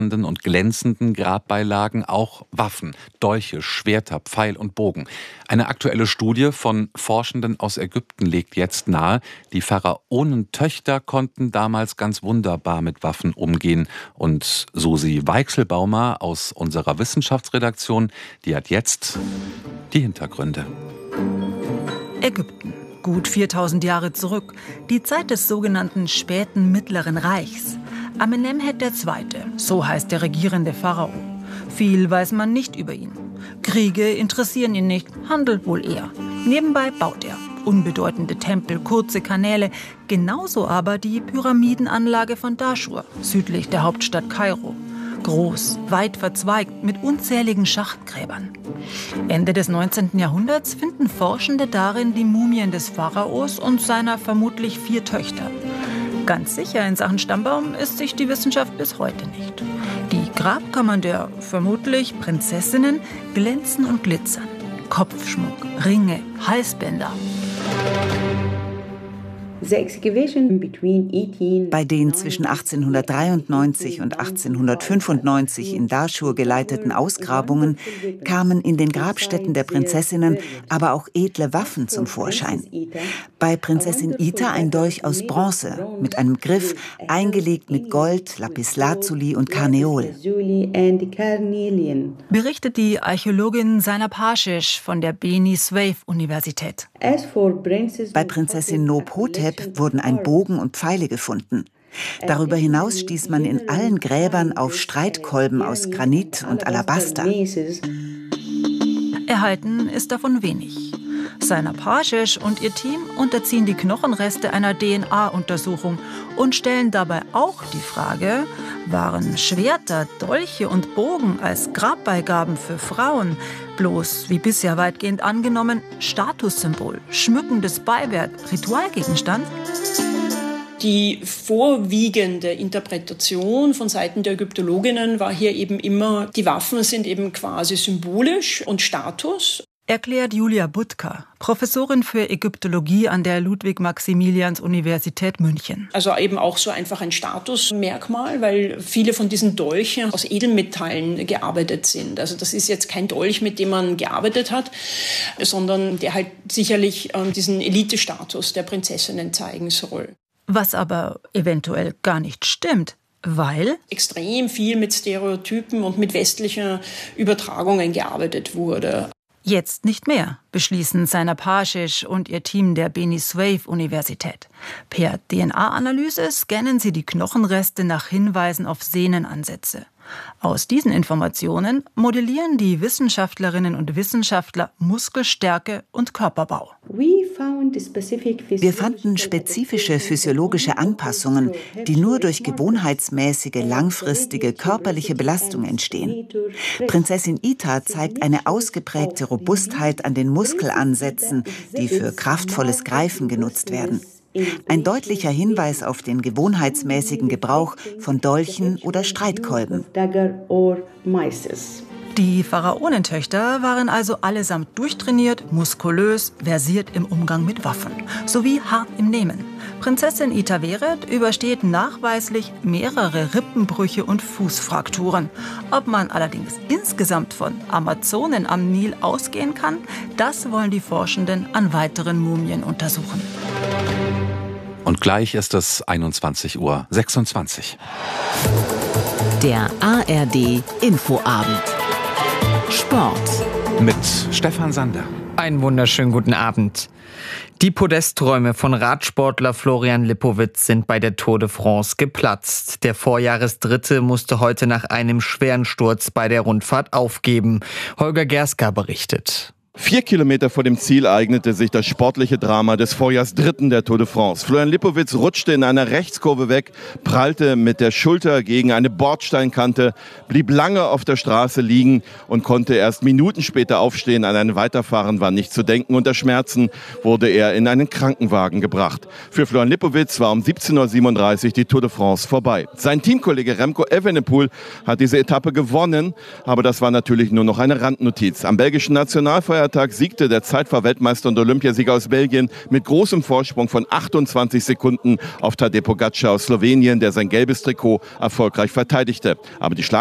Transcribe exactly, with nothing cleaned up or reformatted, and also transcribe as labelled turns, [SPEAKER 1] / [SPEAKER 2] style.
[SPEAKER 1] und glänzenden Grabbeilagen auch Waffen, Dolche, Schwerter, Pfeil und Bogen. Eine aktuelle Studie von Forschenden aus Ägypten legt jetzt nahe, die Pharaonentöchter konnten damals ganz wunderbar mit Waffen umgehen. Und Susi Weichselbaumer aus unserer Wissenschaftsredaktion, die hat jetzt die Hintergründe.
[SPEAKER 2] Ägypten, gut viertausend Jahre zurück, die Zeit des sogenannten späten Mittleren Reichs. Amenemhet der Zweite, so heißt der regierende Pharao. Viel weiß man nicht über ihn. Kriege interessieren ihn nicht, Handel wohl eher. Nebenbei baut er unbedeutende Tempel, kurze Kanäle, genauso aber die Pyramidenanlage von Daschur, südlich der Hauptstadt Kairo. Groß, weit verzweigt, mit unzähligen Schachtgräbern. Ende des neunzehnten Jahrhunderts finden Forschende darin die Mumien des Pharaos und seiner vermutlich vier Töchter. Ganz sicher in Sachen Stammbaum ist sich die Wissenschaft bis heute nicht. Die Grabkammern der vermutlich Prinzessinnen glänzen und glitzern. Kopfschmuck, Ringe, Halsbänder.
[SPEAKER 3] Bei den zwischen achtzehnhundertdreiundneunzig und achtzehnhundertfünfundneunzig in Daschur geleiteten Ausgrabungen kamen in den Grabstätten der Prinzessinnen aber auch edle Waffen zum Vorschein. Bei Prinzessin Ita ein Dolch aus Bronze mit einem Griff, eingelegt mit Gold, Lapislazuli und Karneol.
[SPEAKER 2] Berichtet die Archäologin Zainab Hashish von der Beni Suef Universität.
[SPEAKER 3] Bei Prinzessin Nobhotep wurden ein Bogen und Pfeile gefunden. Darüber hinaus stieß man in allen Gräbern auf Streitkolben aus Granit und Alabaster.
[SPEAKER 2] Erhalten ist davon wenig. Zainab Hashish und ihr Team unterziehen die Knochenreste einer D N A-Untersuchung und stellen dabei auch die Frage, waren Schwerter, Dolche und Bogen als Grabbeigaben für Frauen bloß, wie bisher weitgehend angenommen, Statussymbol, schmückendes Beiwerk, Ritualgegenstand?
[SPEAKER 4] Die vorwiegende Interpretation von Seiten der Ägyptologinnen war hier eben immer, die Waffen sind eben quasi symbolisch und Status.
[SPEAKER 2] Erklärt Julia Budka, Professorin für Ägyptologie an der Ludwig-Maximilians-Universität München.
[SPEAKER 4] Also eben auch so einfach ein Statusmerkmal, weil viele von diesen Dolchen aus Edelmetallen gearbeitet sind. Also das ist jetzt kein Dolch, mit dem man gearbeitet hat, sondern der halt sicherlich diesen Elitestatus der Prinzessinnen zeigen soll.
[SPEAKER 2] Was aber eventuell gar nicht stimmt. Weil
[SPEAKER 4] extrem viel mit Stereotypen und mit westlichen Übertragungen gearbeitet wurde.
[SPEAKER 2] Jetzt nicht mehr, beschließen Zainab Hashish und ihr Team der Beni Suef Universität. Per D N A-Analyse scannen sie die Knochenreste nach Hinweisen auf Sehnenansätze. Aus diesen Informationen modellieren die Wissenschaftlerinnen und Wissenschaftler Muskelstärke und Körperbau.
[SPEAKER 3] Wir fanden spezifische physiologische Anpassungen, die nur durch gewohnheitsmäßige, langfristige körperliche Belastung entstehen. Prinzessin Ita zeigt eine ausgeprägte Robustheit an den Muskelansätzen, die für kraftvolles Greifen genutzt werden. Ein deutlicher Hinweis auf den gewohnheitsmäßigen Gebrauch von Dolchen oder Streitkolben.
[SPEAKER 2] Die Pharaonentöchter waren also allesamt durchtrainiert, muskulös, versiert im Umgang mit Waffen, sowie hart im Nehmen. Prinzessin Ita Weret übersteht nachweislich mehrere Rippenbrüche und Fußfrakturen. Ob man allerdings insgesamt von Amazonen am Nil ausgehen kann, das wollen die Forschenden an weiteren Mumien untersuchen.
[SPEAKER 1] Und gleich ist es einundzwanzig Uhr sechsundzwanzig.
[SPEAKER 5] Der A R D Infoabend. Sport.
[SPEAKER 1] Mit Stefan Sander.
[SPEAKER 6] Einen wunderschönen guten Abend. Die Podetträume von Radsportler Florian Lipowitz sind bei der Tour de France geplatzt. Der Vorjahresdritte musste heute nach einem schweren Sturz bei der Rundfahrt aufgeben. Holger Gerska berichtet.
[SPEAKER 7] Vier Kilometer vor dem Ziel eignete sich das sportliche Drama des Vorjahrsdritten der Tour de France. Florian Lipowitz rutschte in einer Rechtskurve weg, prallte mit der Schulter gegen eine Bordsteinkante, blieb lange auf der Straße liegen und konnte erst Minuten später aufstehen. An ein Weiterfahren war nicht zu denken. Unter Schmerzen wurde er in einen Krankenwagen gebracht. Für Florian Lipowitz war um siebzehn Uhr siebenunddreißig die Tour de France vorbei. Sein Teamkollege Remco Evenepoel hat diese Etappe gewonnen, aber das war natürlich nur noch eine Randnotiz. Am belgischen Nationalfeiertag Feiertag siegte der Zeitfahr-Weltmeister und Olympiasieger aus Belgien mit großem Vorsprung von achtundzwanzig Sekunden auf Tadej Pogačar aus Slowenien, der sein gelbes Trikot erfolgreich verteidigte. Aber die